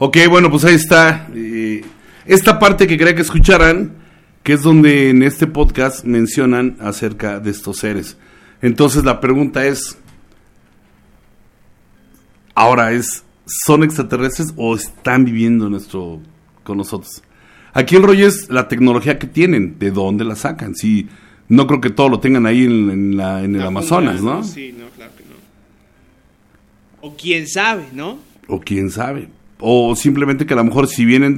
Ok, bueno, pues ahí está. Esta parte que quería que escucharan, que es donde en este podcast mencionan acerca de estos seres. Entonces la pregunta es, ahora ¿son extraterrestres o están viviendo con nosotros? Aquí el rollo es la tecnología que tienen, de dónde la sacan. Sí, no creo que todo lo tengan ahí en el Amazonas, ¿no? Sí, no, claro que no. O quién sabe, ¿no? O quién sabe. O simplemente que a lo mejor si vienen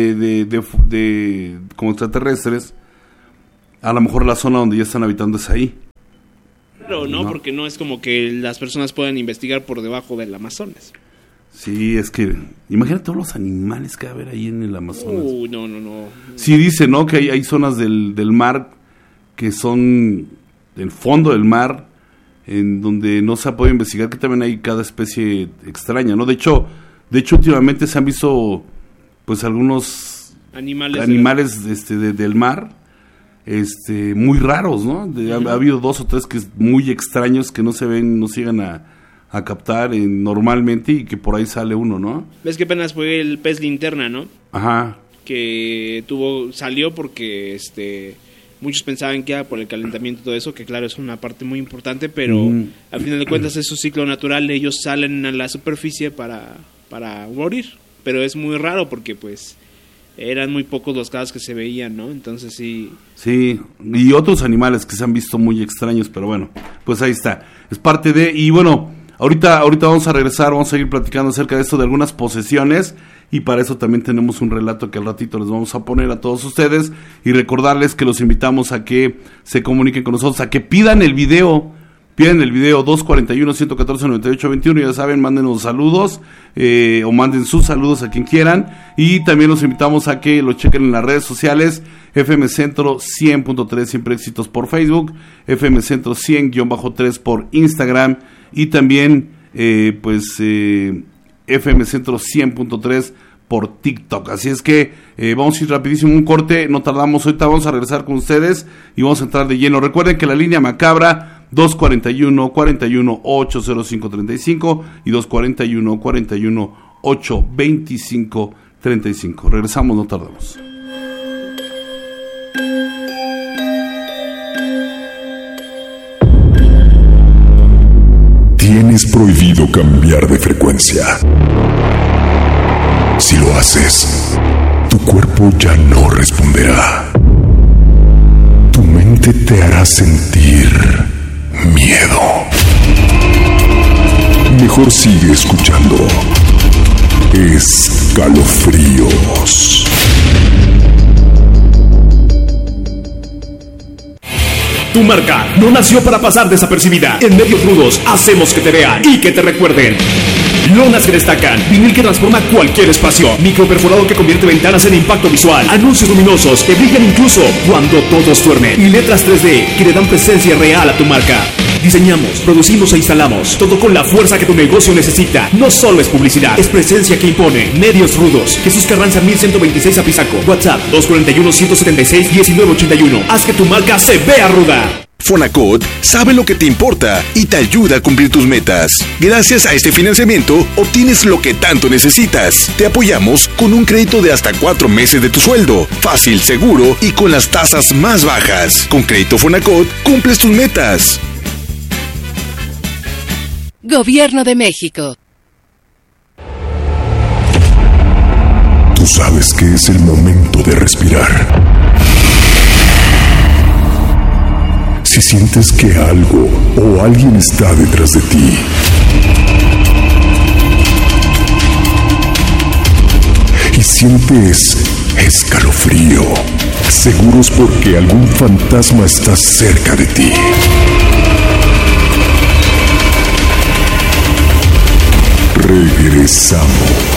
de como extraterrestres, a lo mejor la zona donde ya están habitando es ahí. Claro, no, porque no es como que las personas puedan investigar por debajo del Amazonas. Sí, es que imagínate todos los animales que va a haber ahí en el Amazonas. No. Sí dice, ¿no? Que hay zonas del mar que son del fondo del mar, en donde no se ha podido investigar, que también hay cada especie extraña, ¿no? De hecho últimamente se han visto pues algunos animales del mar muy raros, ¿no? Ha habido 2 o 3 que muy extraños que no se ven, no se llegan a captar normalmente, y que por ahí sale uno, ¿no? Ves que apenas fue el pez linterna, ¿no? Ajá. Que salió porque muchos pensaban que era por el calentamiento y todo eso, que claro, es una parte muy importante, pero al final de cuentas es su ciclo natural, ellos salen a la superficie para morir, pero es muy raro porque pues eran muy pocos los casos que se veían, ¿no? Entonces sí. Sí, y otros animales que se han visto muy extraños, pero bueno, pues ahí está, es parte de, y bueno, ahorita vamos a regresar, vamos a seguir platicando acerca de esto, de algunas posesiones, y para eso también tenemos un relato que al ratito les vamos a poner a todos ustedes, y recordarles que los invitamos a que se comuniquen con nosotros, a que pidan el video 241-114-9821, ya saben, mándenos saludos, o manden sus saludos a quien quieran, y también los invitamos a que lo chequen en las redes sociales, FM Centro 100.3, siempre éxitos por Facebook, FM Centro 100-3 por Instagram, y también FM Centro 100.3 por TikTok. Así es que vamos a ir rapidísimo, un corte, no tardamos, ahorita vamos a regresar con ustedes y vamos a entrar de lleno. Recuerden que la línea macabra 241-41-805-35 y 241-41-825-35. Regresamos, no tardamos. Tienes prohibido cambiar de frecuencia. Si lo haces, tu cuerpo ya no responderá. Tu mente te hará sentir miedo. Mejor sigue escuchando Escalofríos. Tu marca no nació para pasar desapercibida. En Medios Rudos hacemos que te vean y que te recuerden. Lonas que destacan, vinil que transforma cualquier espacio, microperforado que convierte ventanas en impacto visual, anuncios luminosos que brillan incluso cuando todos duermen, y letras 3D que le dan presencia real a tu marca. Diseñamos, producimos e instalamos, todo con la fuerza que tu negocio necesita. No solo es publicidad, es presencia que impone. Medios Rudos, Jesús Carranza 1126 Apizaco, WhatsApp 241-176-1981. Haz que tu marca se vea ruda. Fonacot sabe lo que te importa y te ayuda a cumplir tus metas. Gracias a este financiamiento, obtienes lo que tanto necesitas. Te apoyamos con un crédito de hasta 4 meses de tu sueldo. Fácil, seguro y con las tasas más bajas. Con Crédito Fonacot, cumples tus metas. Gobierno de México. Tú sabes que es el momento de respirar. Si sientes que algo o alguien está detrás de ti, y sientes escalofrío, seguro es porque algún fantasma está cerca de ti. Regresamos.